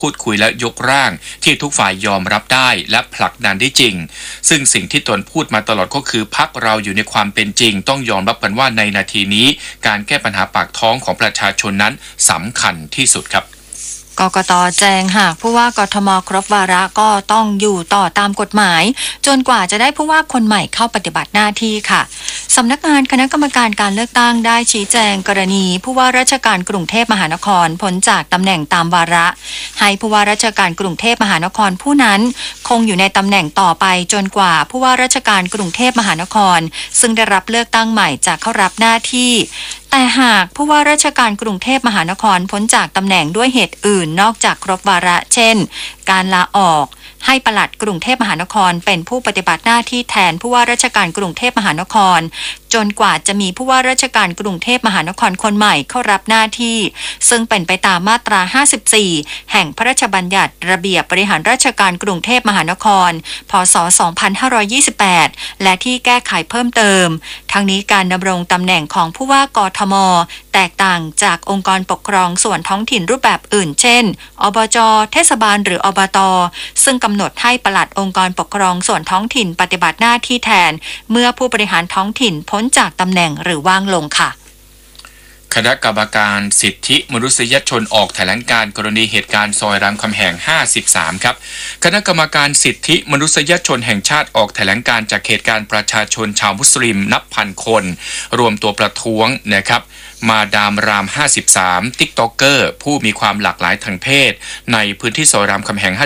พูดคุยและยกร่างที่ทุกฝ่ายยอมรับได้และผลักดันได้จริงซึ่งสิ่งที่ตนพูดมาตลอดก็คือพรรคเราอยู่ในความเป็นจริงต้องยอมรับกันว่าในนาทีนี้การแก้ปัญหาปากท้องของประชาชนนั้นสำคัญที่สุดครับกกต.แจ้งหากผู้ว่ากทม.ครบวาระก็ต้องอยู่ต่อตามกฎหมายจนกว่าจะได้ผู้ว่าคนใหม่เข้าปฏิบัติหน้าที่ค่ะสำนักงานคณะกรรมการการเลือกตั้งได้ชี้แจงกรณีผู้ว่าราชการกรุงเทพมหานครพ้นจากตำแหน่งตามวาระให้ผู้ว่าราชการกรุงเทพมหานครผู้นั้นคงอยู่ในตำแหน่งต่อไปจนกว่าผู้ว่าราชการกรุงเทพมหานครซึ่งได้รับเลือกตั้งใหม่จะเข้ารับหน้าที่แต่หากผู้ว่าราชการกรุงเทพมหานครพ้นจากตำแหน่งด้วยเหตุอื่นนอกจากครบวาระเช่นการลาออกให้ปลัดกรุงเทพมหานครเป็นผู้ปฏิบัติหน้าที่แทนผู้ว่าราชการกรุงเทพมหานครจนกว่าจะมีผู้ว่าราชการกรุงเทพมหานครคนใหม่เข้ารับหน้าที่ซึ่งเป็นไปตามมาตรา 54 แห่งพระราชบัญญัติระเบียบบริหารราชการกรุงเทพมหานครพ.ศ. 2528 และที่แก้ไขเพิ่มเติมทั้งนี้การดำรงตำแหน่งของผู้ว่ากทม.แตกต่างจากองค์กรปกครองส่วนท้องถิ่นรูปแบบอื่นเช่นอบจ.เทศบาลหรืออบต.ซึ่งกำหนดให้ปลัดองค์กรปกครองส่วนท้องถิ่นปฏิบัติหน้าที่แทนเมื่อผู้บริหารท้องถิ่นพ้นจากตำแหน่งหรือว่างลงค่ะคณะกรรมการสิทธิมนุษยชนออกแถลงการกรณีเหตุการณ์ซอยรามคำแหง 53 ครับคณะกรรมการสิทธิมนุษยชนแห่งชาติออกแถลงการจากเหตุการณ์ประชาชนชาวมุสลิมนับพันคนรวมตัวประท้วงนะครับมาดามราม 53 ติ๊กต็อกเกอร์ผู้มีความหลากหลายทางเพศในพื้นที่ซอยรามคำแหง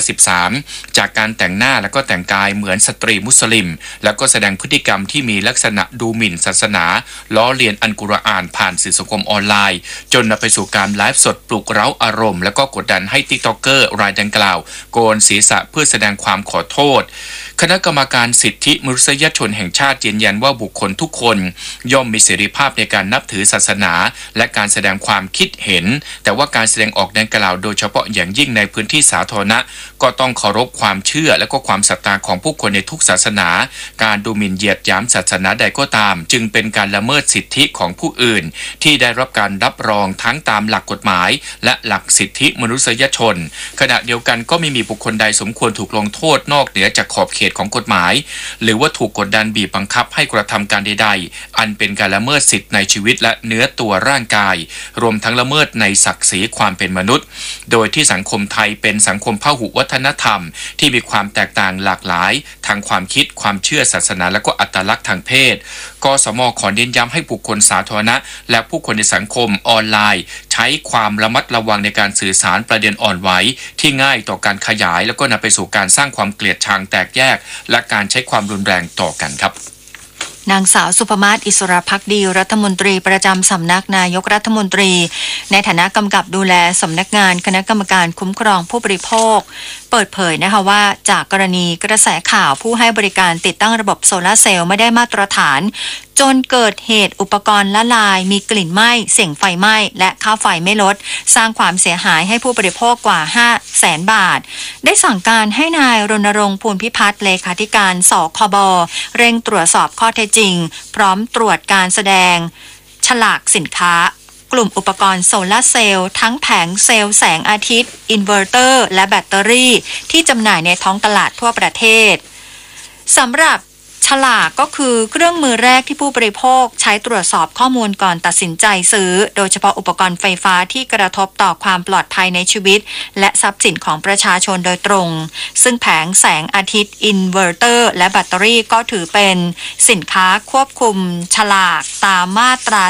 53 จากการแต่งหน้าและก็แต่งกายเหมือนสตรีมุสลิมแล้วก็แสดงพฤติกรรมที่มีลักษณะดูหมิ่นศาสนาล้อเลียนอัลกุรอานผ่านสื่อสังคมออนไลน์จนนำไปสู่การไลฟ์สดปลุกเร้าอารมณ์และก็กดดันให้ติ๊กต็อกเกอร์รายดังกล่าวโกนศีรษะเพื่อแสดงความขอโทษคณะกรรมการสิทธิมนุษยชนแห่งชาติยืนยันว่าบุคคลทุกคนย่อมมีเสรีภาพในการนับถือศาสนาและการแสดงความคิดเห็นแต่ว่าการแสดงออกดังกล่าวโดยเฉพาะอย่างยิ่งในพื้นที่สาธารณะก็ต้องเคารพความเชื่อและก็ความศรัทธาของผู้คนในทุกศาสนาการดูหมิ่นเหยียดหยามศาสนาใดก็ตามจึงเป็นการละเมิดสิทธิของผู้อื่นที่ได้รับการรับรองทั้งตามหลักกฎหมายและหลักสิทธิมนุษยชนขณะเดียวกันก็ไม่มีบุคคลใดสมควรถูกลงโทษนอกเหนือจากขอบเขตของกฎหมายหรือว่าถูกกดดันบีบบังคับให้กระทำการใดๆอันเป็นการละเมิดสิทธิในชีวิตและเนื้อตัวร่างกายรวมทั้งละเมิดในศักดิ์ศรีความเป็นมนุษย์โดยที่สังคมไทยเป็นสังคมพหุวัฒนธรรมที่มีความแตกต่างหลากหลายทางความคิดความเชื่อศาสนาและก็อัตลักษณ์ทางเพศกสม.ขอเน้นย้ำให้บุคคลสาธารณะและผู้คนในสังคมออนไลน์ใช้ความระมัดระวังในการสื่อสารประเด็นอ่อนไหวที่ง่ายต่อการขยายแล้วก็นำไปสู่การสร้างความเกลียดชังแตกแยกและการใช้ความรุนแรงต่อกันครับนางสาวสุภมาศอิสระภักดีรัฐมนตรีประจำสำนักนายกรัฐมนตรีในฐานะกำกับดูแลสำนักงานคณะกรรมการคุ้มครองผู้บริโภคเปิดเผยนะคะว่าจากกรณีกระแสข่าวผู้ให้บริการติดตั้งระบบโซลาร์เซลล์ไม่ได้มาตรฐานจนเกิดเหตุอุปกรณ์ละลายมีกลิ่นไหม้เสี่ยงไฟไหม้และค่าไฟไม่ลดสร้างความเสียหายให้ผู้บริโภคกว่า 500,000 บาทได้สั่งการให้นายรณรงค์ภูลพิพัฒน์เลขาธิการสคบเร่งตรวจสอบข้อเท็จจริงพร้อมตรวจการแสดงฉลากสินค้ากลุ่มอุปกรณ์โซลาร์เซลล์ทั้งแผงเซลล์แสงอาทิตย์อินเวอร์เตอร์และแบตเตอรี่ที่จำหน่ายในท้องตลาดทั่วประเทศสำหรับฉลากก็คือเครื่องมือแรกที่ผู้บริโภคใช้ตรวจสอบข้อมูลก่อนตัดสินใจซื้อโดยเฉพาะอุปกรณ์ไฟฟ้าที่กระทบต่อความปลอดภัยในชีวิตและทรัพย์สินของประชาชนโดยตรงซึ่งแผงแสงอาทิตย์อินเวอร์เตอร์และแบตเตอรี่ก็ถือเป็นสินค้าควบคุมฉลากตามมาตรา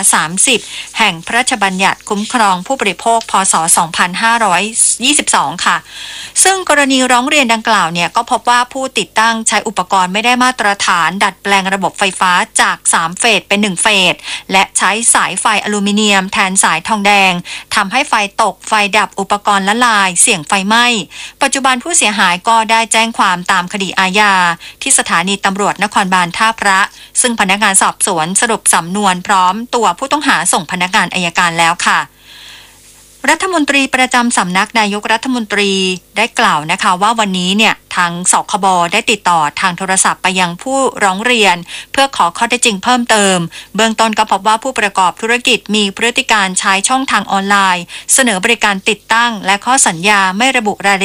30 แห่งพระราชบัญญัติคุ้มครองผู้บริโภคพ.ศ. 2522 ค่ะซึ่งกรณีร้องเรียนดังกล่าวเนี่ยก็พบว่าผู้ติดตั้งใช้อุปกรณ์ไม่ได้มาตรฐานดัดแปลงระบบไฟฟ้าจาก3เฟสเป็น1เฟสและใช้สายไฟอลูมิเนียมแทนสายทองแดงทำให้ไฟตกไฟดับอุปกรณ์ละลายเสี่ยงไฟไหม้ปัจจุบันผู้เสียหายก็ได้แจ้งความตามคดีอาญาที่สถานีตำรวจนครบาลท่าพระซึ่งพนักงานสอบสวนสรุปสำนวนพร้อมตัวผู้ต้องหาส่งพนักงานอัยการแล้วค่ะรัฐมนตรีประจำสำนักนายกรัฐมนตรีได้กล่าวนะคะว่าวันนี้เนี่ยททางสคบได้ติดต่อทางโทรศัพท์ไปยังผู้ร้องเรียนเพื่อขอข้อเท็จจริงเพิ่มเติมเบื้องต้นก็พบว่าผู้ประกอบธุรกิจมีพฤติการใช้ช่องทางออนไลน์เสนอบริการติดตั้งและข้อสัญญาไม่ระบุรายละเอียด